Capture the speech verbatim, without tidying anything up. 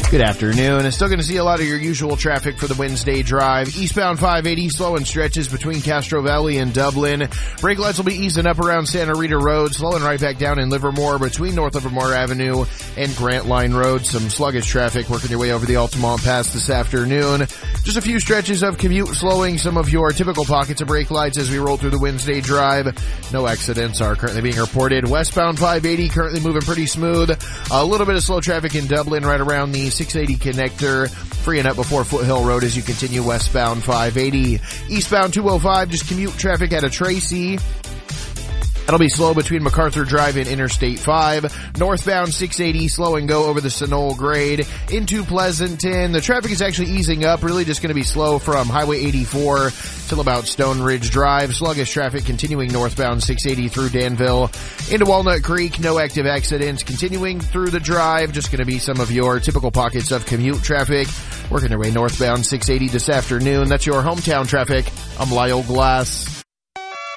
Good afternoon. And still going to see a lot of your usual traffic for the Wednesday drive. Eastbound five eighty slow in stretches between Castro Valley and Dublin. Brake lights will be easing up around Santa Rita Road, slowing right back down in Livermore between North Livermore Avenue and Grant Line Road. Some sluggish traffic working your way over the Altamont Pass this afternoon. Just a few stretches of commute slowing some of your typical pockets of brake lights as we roll through the Wednesday drive. No accidents are currently being reported. Westbound five eighty currently moving pretty smooth. A little bit of slow traffic in Dublin right around the six eighty connector, freeing up before Foothill Road as you continue westbound five eighty. Eastbound two oh five, just commute traffic out of Tracy. That'll be slow between MacArthur Drive and Interstate five. Northbound six eighty, slow and go over the Sunol grade into Pleasanton. The traffic is actually easing up, really just going to be slow from Highway eighty-four till about Stone Ridge Drive. Sluggish traffic continuing northbound six eighty through Danville into Walnut Creek. No active accidents. Continuing through the drive, just going to be some of your typical pockets of commute traffic. Working their way northbound six eighty this afternoon. That's your hometown traffic. I'm Lyle Glass.